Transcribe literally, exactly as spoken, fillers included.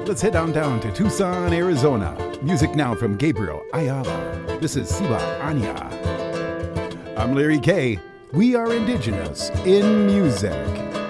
Let's head on down to Tucson, Arizona. Music now from Gabriel Ayala. This is Siba Anya. I'm Larry K. We are indigenous in music.